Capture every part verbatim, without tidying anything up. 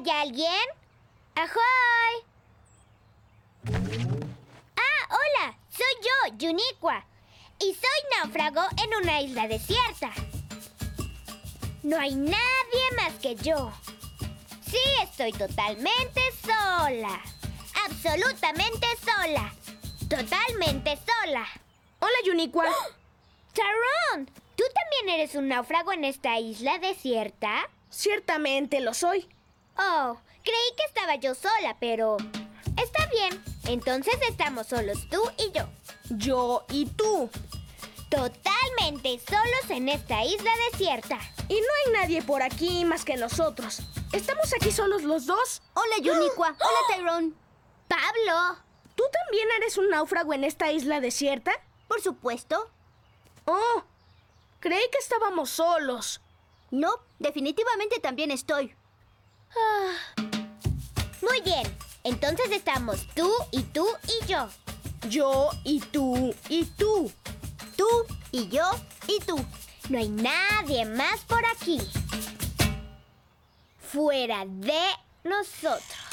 ¿Hay alguien? ¡Ajoy! Ah, hola. Soy yo, Yuniqua. Y soy náufrago en una isla desierta. No hay nadie más que yo. Sí, estoy totalmente sola. Absolutamente sola. Totalmente sola. Hola, Yuniqua. ¡Oh! ¡Tyrone! ¿Tú también eres un náufrago en esta isla desierta? Ciertamente lo soy. Oh, creí que estaba yo sola, pero... Está bien. Entonces estamos solos tú y yo. Yo y tú. Totalmente solos en esta isla desierta. Y no hay nadie por aquí más que nosotros. ¿Estamos aquí solos los dos? Hola, Yuniqua. Hola, Tyrone. ¡Pablo! ¿Tú también eres un náufrago en esta isla desierta? Por supuesto. Oh, creí que estábamos solos. No, definitivamente también estoy. Ah. Muy bien. Entonces estamos tú y tú y yo. Yo y tú y tú. Tú y yo y tú. No hay nadie más por aquí. Fuera de nosotros.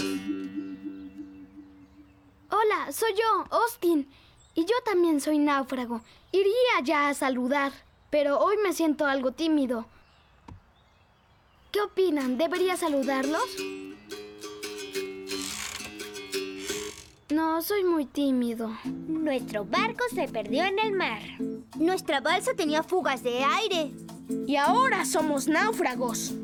Hola, soy yo, Austin. Y yo también soy náufrago. Iría ya a saludar, pero hoy me siento algo tímido. ¿Qué opinan? ¿Debería saludarlos? No, soy muy tímido. Nuestro barco se perdió en el mar. Nuestra balsa tenía fugas de aire. Y ahora somos náufragos.